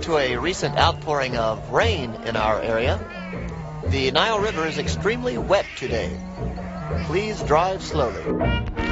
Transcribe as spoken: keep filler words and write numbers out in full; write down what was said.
to a recent outpouring of rain in our area. The Nile River is extremely wet today. Please drive slowly.